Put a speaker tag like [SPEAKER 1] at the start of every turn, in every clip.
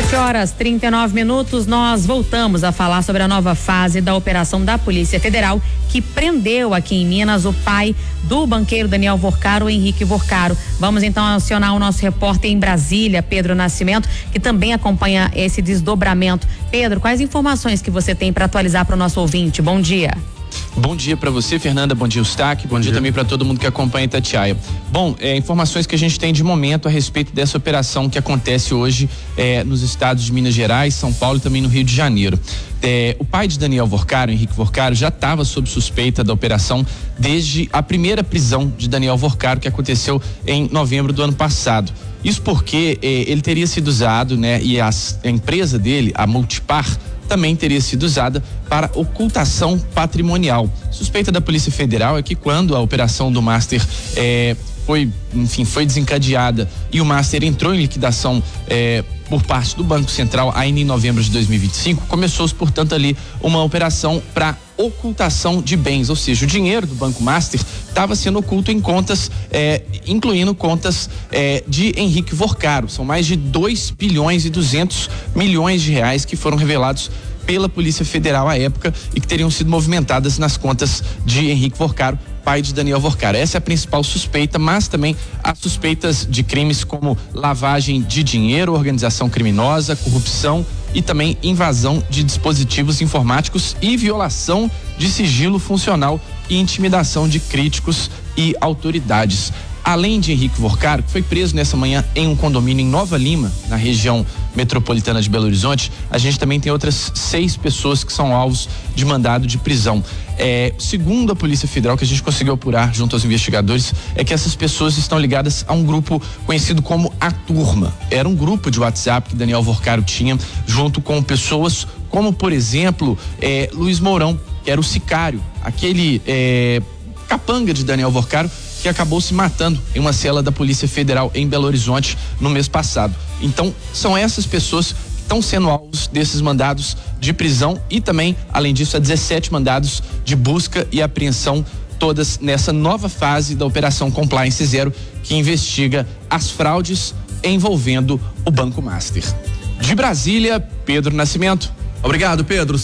[SPEAKER 1] 7h39, nós voltamos a falar sobre a nova fase da operação da Polícia Federal que prendeu aqui em Minas o pai do banqueiro Daniel Vorcaro, Henrique Vorcaro. Vamos então acionar o nosso repórter em Brasília, Pedro Nascimento, que também acompanha esse desdobramento. Pedro, quais informações que você tem para atualizar para o nosso ouvinte? Bom dia.
[SPEAKER 2] Bom dia para você, Fernanda. Bom dia, Eustáquio. Bom dia também para todo mundo que acompanha Itatiaia. Bom, informações que a gente tem de momento a respeito dessa operação que acontece hoje nos estados de Minas Gerais, São Paulo e também no Rio de Janeiro. O pai de Daniel Vorcaro, Henrique Vorcaro, já estava sob suspeita da operação desde a primeira prisão de Daniel Vorcaro, que aconteceu em novembro do ano passado. Isso porque ele teria sido usado, e a empresa dele, a Multipar, também teria sido usada para ocultação patrimonial. Suspeita da Polícia Federal é que quando a operação do Master foi desencadeada e o Master entrou em liquidação por parte do Banco Central ainda em novembro de 2025, começou-se, portanto, ali uma operação para ocultação de bens, ou seja, o dinheiro do Banco Master estava sendo oculto em contas, incluindo contas de Henrique Vorcaro. São mais de 2 bilhões e 200 milhões de reais que foram revelados pela Polícia Federal à época e que teriam sido movimentadas nas contas de Henrique Vorcaro, pai de Daniel Vorcaro. Essa é a principal suspeita, mas também há suspeitas de crimes como lavagem de dinheiro, organização criminosa, corrupção e também invasão de dispositivos informáticos e violação de sigilo funcional e intimidação de críticos e autoridades. Além de Henrique Vorcaro, que foi preso nessa manhã em um condomínio em Nova Lima, na região metropolitana de Belo Horizonte, a gente também tem outras 6 pessoas que são alvos de mandado de prisão. Segundo a Polícia Federal, que a gente conseguiu apurar junto aos investigadores, é que essas pessoas estão ligadas a um grupo conhecido como A Turma. Era um grupo de WhatsApp que Daniel Vorcaro tinha, junto com pessoas como, por exemplo, Luiz Mourão, que era o sicário, aquele capanga de Daniel Vorcaro, que acabou se matando em uma cela da Polícia Federal em Belo Horizonte no mês passado. Então, são essas pessoas que estão sendo alvos desses mandados de prisão e também, além disso, há 17 mandados de busca e apreensão, todas nessa nova fase da Operação Compliance Zero, que investiga as fraudes envolvendo o Banco Master. De Brasília, Pedro Nascimento.
[SPEAKER 3] Obrigado, Pedro.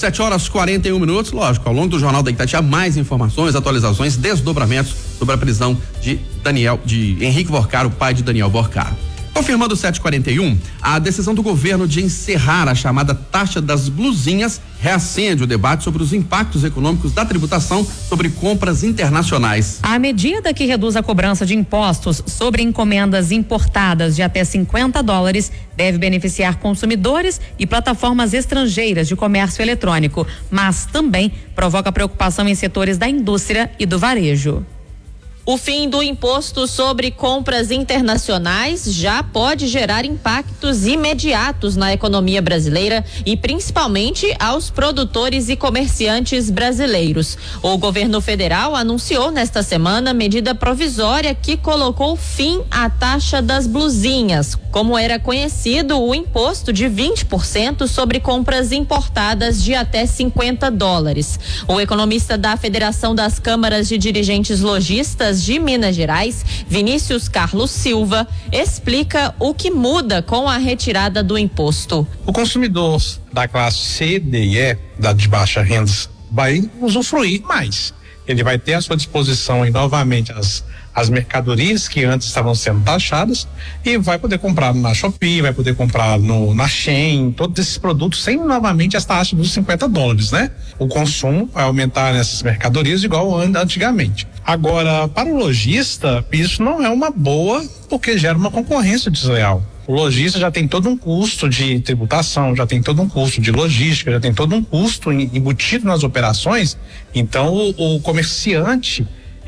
[SPEAKER 3] 7h41. Lógico, ao longo do Jornal da Itatiaia, mais informações, atualizações, desdobramentos sobre a prisão de Henrique Vorcaro, pai de Daniel Vorcaro. Confirmando 7h41, a decisão do governo de encerrar a chamada taxa das blusinhas reacende o debate sobre os impactos econômicos da tributação sobre compras internacionais.
[SPEAKER 1] A medida que reduz a cobrança de impostos sobre encomendas importadas de até $50 deve beneficiar consumidores e plataformas estrangeiras de comércio eletrônico, mas também provoca preocupação em setores da indústria e do varejo.
[SPEAKER 4] O fim do imposto sobre compras internacionais já pode gerar impactos imediatos na economia brasileira e principalmente aos produtores e comerciantes brasileiros. O governo federal anunciou nesta semana medida provisória que colocou fim à taxa das blusinhas, como era conhecido o imposto de 20% sobre compras importadas de até $50. O economista da Federação das Câmaras de Dirigentes Lojistas de Minas Gerais, Vinícius Carlos Silva, explica o que muda com a retirada do imposto.
[SPEAKER 5] O consumidor da classe C, D e E, da de baixa renda, vai usufruir mais. Ele vai ter à sua disposição novamente as mercadorias que antes estavam sendo taxadas e vai poder comprar na Shopee, vai poder comprar na Shein, todos esses produtos sem novamente as taxas dos $50, né? O consumo vai aumentar nessas mercadorias igual antigamente. Agora, para o lojista, isso não é uma boa, porque gera uma concorrência desleal. O lojista já tem todo um custo de tributação, já tem todo um custo de logística, já tem todo um custo embutido nas operações. Então, o comerciante,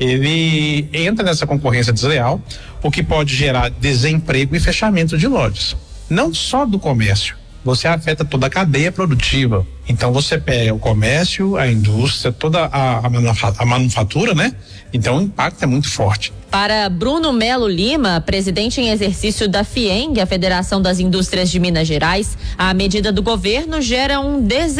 [SPEAKER 5] ele entra nessa concorrência desleal, o que pode gerar desemprego e fechamento de lojas. Não só do comércio, você afeta toda a cadeia produtiva. Então você pega o comércio, a indústria, toda a manufatura, né? Então o impacto é muito forte.
[SPEAKER 4] Para Bruno Melo Lima, presidente em exercício da FIENG, a Federação das Indústrias de Minas Gerais, a medida do governo gera um